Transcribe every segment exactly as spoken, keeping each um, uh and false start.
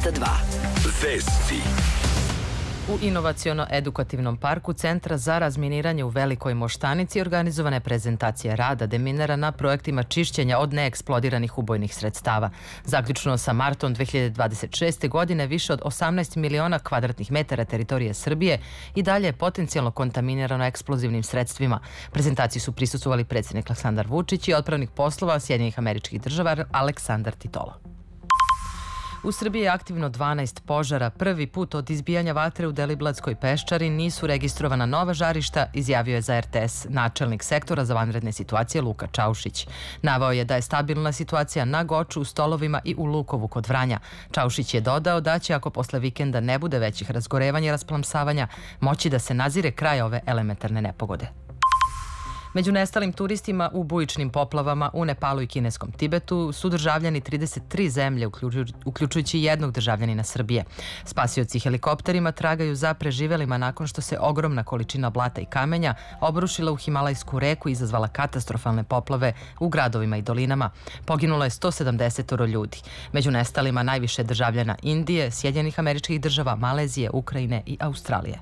dvesta dva. Vesti. U inovaciono-edukativnom parku Centra za razminiranje u Velikoj Moštanici organizovana je prezentacija rada deminera na projektima čišćenja od neeksplodiranih ubojnih sredstava. Zaključno sa martom dve hiljade dvadeset šeste. godine više od osamnaest miliona kvadratnih metara teritorije Srbije i dalje je potencijalno kontaminirano eksplozivnim sredstvima. Prezentaciji su prisustvovali predsjednik Aleksandar Vučić i otpravnik poslova Sjedinjenih Američkih Država Aleksandar Titola. U Srbiji je aktivno dvanaest požara. Prvi put od izbijanja vatre u Deliblatskoj peščari nisu registrovana nova žarišta, izjavio je za er te es načelnik sektora za vanredne situacije Luka Čaušić. Naveo je da je stabilna situacija na Goču, u Stolovima i u Lukovu kod Vranja. Čaušić je dodao da će, ako posle vikenda ne bude većih razgorevanja i rasplamsavanja, moći da se nazire kraj ove elementarne nepogode. Među nestalim turistima u bujičnim poplavama u Nepalu i kineskom Tibetu su državljani trideset tri zemlje, uključujući jednog državljanina Srbije. Spasioci helikopterima tragaju za preživelima nakon što se ogromna količina blata i kamenja obrušila u Himalajsku reku i izazvala katastrofalne poplave u gradovima i dolinama. Poginulo je sto sedamdeset ljudi. Među nestalima najviše državljana Indije, Sjedinjenih Američkih Država, Malezije, Ukrajine i Australije.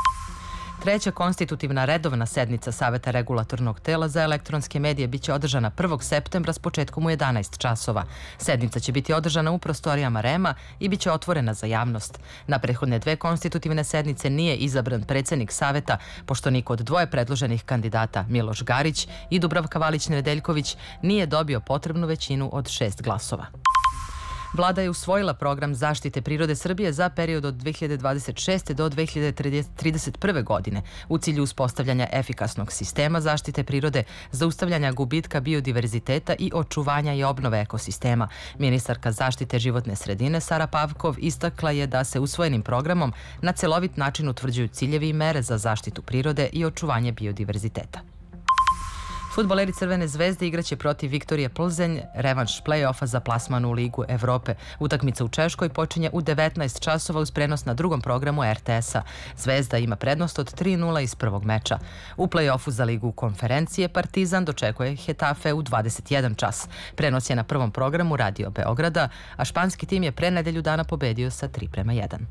Treća konstitutivna redovna sednica Saveta regulatornog tela za elektronske medije biće održana prvog septembra s početkom u jedanaest časova. Sednica će biti održana u prostorijama REM-a i biće otvorena za javnost. Na prethodne dve konstitutivne sednice nije izabran predsjednik Saveta, pošto niko od dvoje predloženih kandidata, Miloš Garić i Dubravka Valić-Nedeljković, nije dobio potrebnu većinu od šest glasova. Vlada je usvojila program zaštite prirode Srbije za period od dve hiljade dvadeset šeste. do dve hiljade trideset prve. godine u cilju uspostavljanja efikasnog sistema zaštite prirode, zaustavljanja gubitka biodiverziteta i očuvanja i obnove ekosistema. Ministarka zaštite životne sredine Sara Pavkov istakla je da se usvojenim programom na celovit način utvrđuju ciljevi i mere za zaštitu prirode i očuvanje biodiverziteta. Fudbaleri Crvene zvezde igraće protiv Viktorije Plzenj revanš play-offa za plasman u Ligu Evrope. Utakmica u Češkoj počinje u devetnaest časova uz prenos na drugom programu er te es-a. Zvezda ima prednost od tri nula iz prvog meča. U play-offu za Ligu konferencije Partizan dočekuje Hetafe u dvadeset jedan čas. Prenos je na prvom programu Radio Beograda, a španski tim je pre nedelju dana pobedio sa tri prema jedan.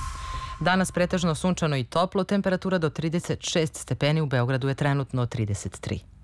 Danas pretežno sunčano i toplo, temperatura do trideset šest stepeni, u Beogradu je trenutno trideset tri.